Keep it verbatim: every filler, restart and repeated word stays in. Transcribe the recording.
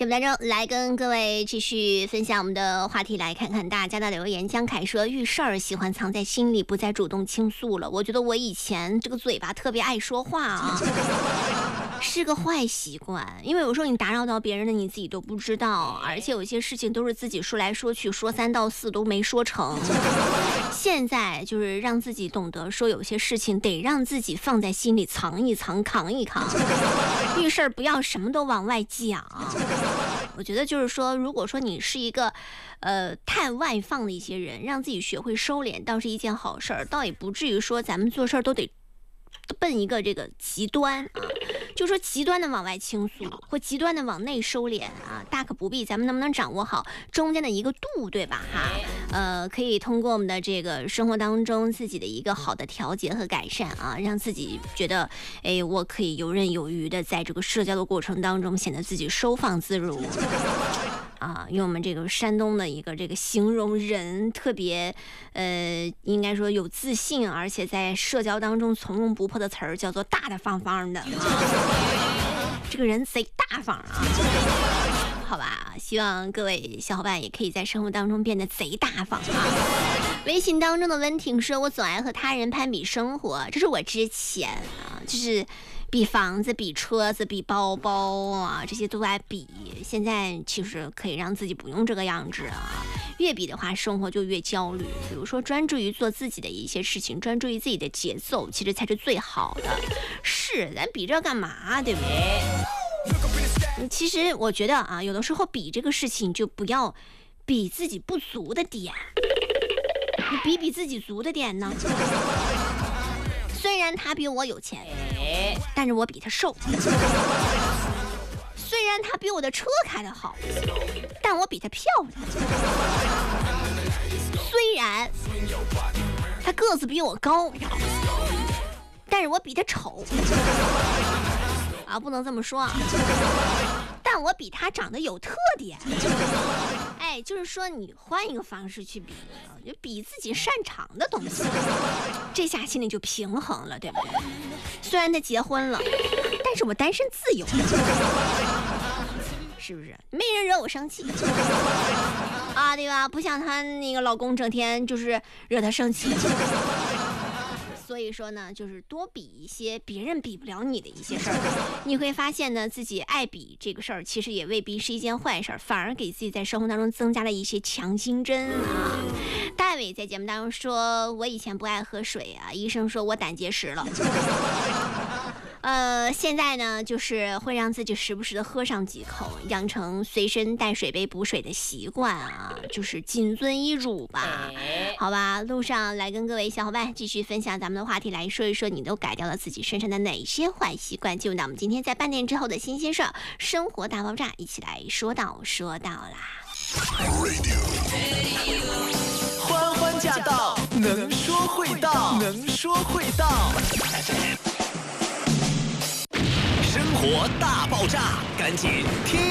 节目当中来跟各位继续分享我们的话题，来看看大家的留言。江凯说遇事儿喜欢藏在心里，不再主动倾诉了。我觉得我以前这个嘴巴特别爱说话啊，是个坏习惯，因为有时候你打扰到别人的你自己都不知道，而且有些事情都是自己说来说去，说三道四都没说成。现在就是让自己懂得说，有些事情得让自己放在心里藏一藏，扛一扛。遇事儿不要什么都往外讲。我觉得就是说，如果说你是一个呃太外放的一些人，让自己学会收敛倒是一件好事儿，倒也不至于说咱们做事儿都得奔一个这个极端啊，就说极端的往外倾诉或极端的往内收敛啊，大可不必。咱们能不能掌握好中间的一个度，对吧？哈，呃，可以通过我们的这个生活当中自己的一个好的调节和改善啊，让自己觉得，哎，我可以游刃有余的在这个社交的过程当中，显得自己收放自如。啊，用我们这个山东的一个这个形容人特别，呃，应该说有自信，而且在社交当中从容不迫的词儿，叫做大大方方的。这个人贼大方啊，好吧？希望各位小伙伴也可以在生活当中变得贼大方啊。微信当中的温婷说：“我总爱和他人攀比生活，这是我之前啊，就是。”比房子、比车子、比包包啊，这些都爱比。现在其实可以让自己不用这个样子啊，越比的话，生活就越焦虑。比如说，专注于做自己的一些事情，专注于自己的节奏，其实才是最好的。是，咱比这干嘛，对不对？其实我觉得啊，有的时候比这个事情，就不要比自己不足的点，你比比自己足的点呢。虽然他比我有钱，但是我比他瘦。虽然他比我的车开得好，但我比他漂亮。虽然他个子比我高，但是我比他丑。啊，不能这么说啊，但我比他长得有特点。哎，就是说你换一个方式去比，就比自己擅长的东西，这下心里就平衡了，对不对？虽然他结婚了，但是我单身自由，是不是？没人惹我生气啊，对吧？不像她那个老公整天就是惹她生气。所以说呢，就是多比一些别人比不了你的一些事儿，你会发现呢，自己爱比这个事儿，其实也未必是一件坏事儿，反而给自己在生活当中增加了一些强心针啊。大伟在节目当中说，我以前不爱喝水啊，医生说我胆结石了。呃，现在呢，就是会让自己时不时的喝上几口，养成随身带水杯补水的习惯啊，就是谨遵医嘱吧，好吧？路上来跟各位小伙伴继续分享咱们的话题，来说一说你都改掉了自己身上的哪些坏习惯。进入到我们今天在半点之后的新鲜事儿，生活大爆炸，一起来说到说到啦。 欢欢驾到，能说会道，能说会道。生活大爆炸，赶紧听